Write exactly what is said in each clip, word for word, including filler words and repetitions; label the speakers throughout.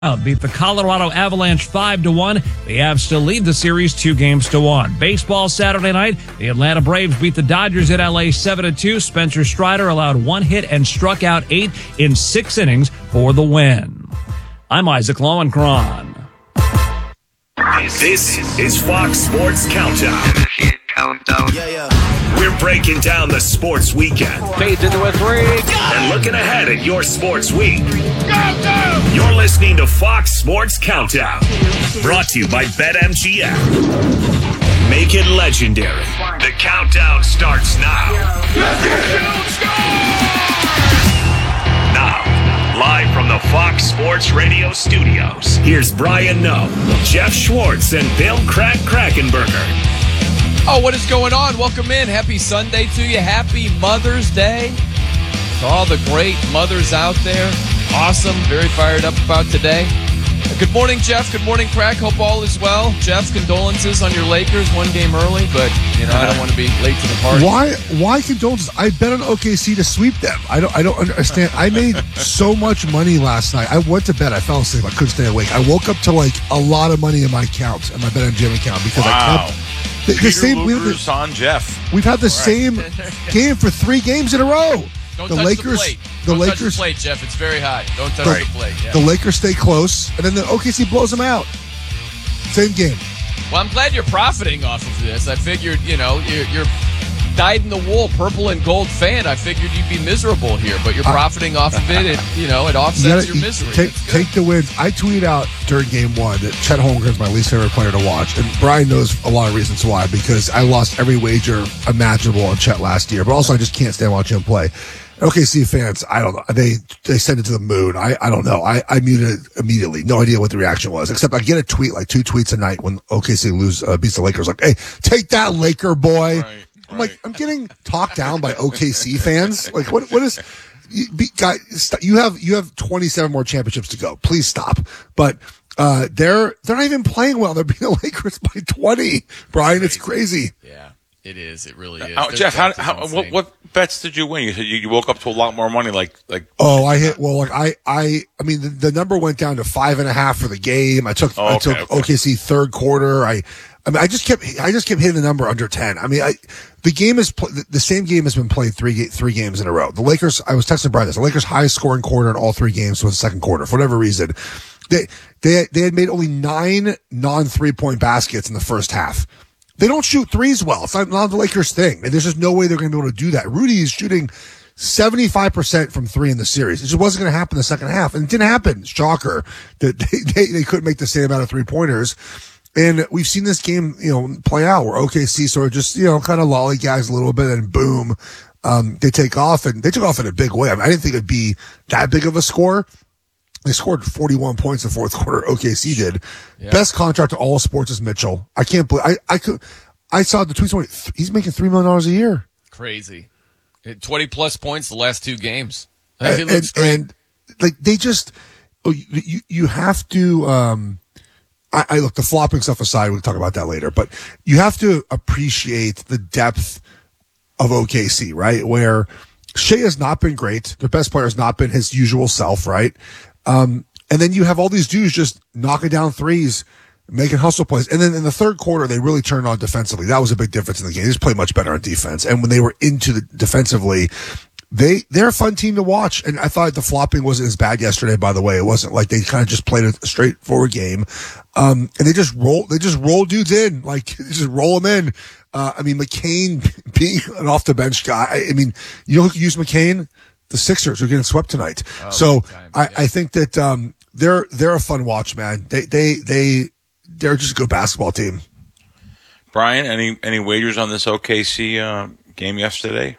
Speaker 1: beat the Colorado Avalanche five to one. The Avs still lead the series two games to one. Baseball Saturday night, the Atlanta Braves beat the Dodgers in L A seven to two. Spencer Strider allowed one hit and struck out eight in six innings for the win. I'm Isaac Lowenkron.
Speaker 2: This is Fox Sports Countdown.
Speaker 3: Countdown. Yeah, yeah.
Speaker 2: We're breaking down the sports weekend.
Speaker 4: Fades into a three.
Speaker 2: And looking ahead at your sports week. Countdown! You're listening to Fox Sports Countdown. Brought to you by BetMGM. Make it legendary. The countdown starts now. Now, live from the Fox Sports Radio studios, here's Brian Noe, Jeff Schwartz, and Bill Crack Krackenberger.
Speaker 4: Oh, what is going on? Welcome in. Happy Sunday to you. Happy Mother's Day to all the great mothers out there. Awesome. Very fired up about today. Good morning, Jeff. Good morning, Crack. Hope all is well. Jeff, condolences on your Lakers. One game early, but, you know, I don't want to be late to the party.
Speaker 5: Why Why condolences? I bet on O K C to sweep them. I don't I don't understand. I made so much money last night. I went to bed. I fell asleep. I couldn't stay awake. I woke up to, like, a lot of money in my account, in my BetMGM account, because
Speaker 6: wow.
Speaker 5: I kept... The, the same,
Speaker 6: we've, the, on Jeff.
Speaker 5: We've had the same game for three games in a row.
Speaker 4: Don't
Speaker 5: the
Speaker 4: touch
Speaker 5: Lakers,
Speaker 4: the plate.
Speaker 5: The
Speaker 4: Don't
Speaker 5: Lakers,
Speaker 4: touch the plate, Jeff. It's very hot. Don't touch
Speaker 5: the,
Speaker 4: the plate. Yeah.
Speaker 5: The Lakers stay close, and then the O K C blows them out. Same game.
Speaker 4: Well, I'm glad you're profiting off of this. I figured, you know, you're, you're dyed-in-the-wool purple and gold fan. I figured you'd be miserable here, but you're profiting uh, off of it. It, you know, it offsets
Speaker 5: you gotta,
Speaker 4: your misery.
Speaker 5: Take, take the wins. I tweeted out during game one that Chet Holmgren is my least favorite player to watch, and Brian knows a lot of reasons why, because I lost every wager imaginable on Chet last year, but also I just can't stand watching him play. O K C fans, I don't know. They they sent it to the moon. I, I don't know. I, I muted it immediately. No idea what the reaction was, except I get a tweet, like two tweets a night when O K C lose uh, beats the Lakers. Like, hey, take that, Laker boy.
Speaker 6: Right.
Speaker 5: I'm like, I'm getting talked down by O K C fans. Like, what? What is? You, be, guys, you have you have twenty-seven more championships to go. Please stop. But uh, they're they're not even playing well. They're beating the Lakers by twenty. Brian, it's crazy.
Speaker 4: Yeah, it is. It really is.
Speaker 6: Uh, Jeff, how, how what, what bets did you win? You said you, you woke up to a lot more money. Like like.
Speaker 5: Oh, I hit. Well, like I I I mean, the, the number went down to five and a half for the game. I took
Speaker 6: oh,
Speaker 5: I
Speaker 6: okay,
Speaker 5: took
Speaker 6: okay.
Speaker 5: O K C third quarter. I. I mean, I just kept, I just kept hitting the number under ten. I mean, I, the game is, pl- the same game has been played three, three games in a row. The Lakers, I was texting Brian this, the Lakers' highest scoring quarter in all three games was the second quarter. For whatever reason, they, they, they had made only nine non-three point baskets in the first half. They don't shoot threes well. It's not, not the Lakers thing. And there's just no way they're going to be able to do that. Rudy is shooting seventy-five percent from three in the series. It just wasn't going to happen in the second half. And it didn't happen. Shocker that they, they, they couldn't make the same amount of three pointers. And we've seen this game, you know, play out where O K C sort of just, you know, kind of lollygags a little bit and boom, um, they take off and they took off in a big way. I mean, I didn't think it'd be that big of a score. They scored forty-one points in the fourth quarter. O K C did. Yeah. Best contract to all sports is Mitchell. I can't believe, I, I could, I saw the tweets. He's making three million dollars a year.
Speaker 4: Crazy. twenty plus points the last two games.
Speaker 5: And, and, and like they just, oh, you, you have to, um, I, I look, the flopping stuff aside, we'll talk about that later, but you have to appreciate the depth of O K C, right? Where Shea has not been great. Their best player has not been his usual self, right? Um, and then you have all these dudes just knocking down threes, making hustle plays. And then in the third quarter, they really turned on defensively. That was a big difference in the game. They just played much better on defense. And when they were into the defensively, They, they're a fun team to watch. And I thought the flopping wasn't as bad yesterday, by the way. It wasn't like they kind of just played a straightforward game. Um, and they just roll, they just roll dudes in, like they just roll them in. Uh, I mean, McCain being an off the bench guy. I, I mean, you know who could use McCain? The Sixers are getting swept tonight. Oh, so I, yeah. I think that, um, they're, they're a fun watch, man. They, they, they, they're just a good basketball team.
Speaker 6: Brian, any, any wagers on this O K C, uh, game yesterday?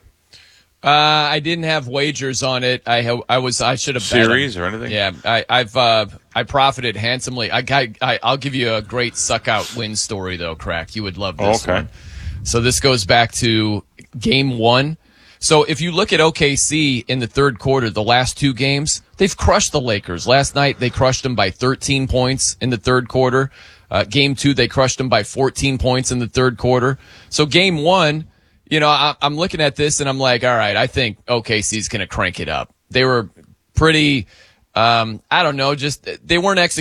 Speaker 4: Uh, I didn't have wagers on it. I ha- I was I should have
Speaker 6: series or anything.
Speaker 4: Yeah, I, I've uh, I profited handsomely. I, I, I I'll give you a great suck out win story though, Crack. You would love this
Speaker 6: okay.
Speaker 4: one. So this goes back to game one. So if you look at O K C in the third quarter, the last two games, they've crushed the Lakers. Last night they crushed them by thirteen points in the third quarter. Uh, game two they crushed them by fourteen points in the third quarter. So game one. You know, I, I'm looking at this and I'm like, all right, I think O K C's going to crank it up. They were pretty Um, I don't know, just they weren't executing.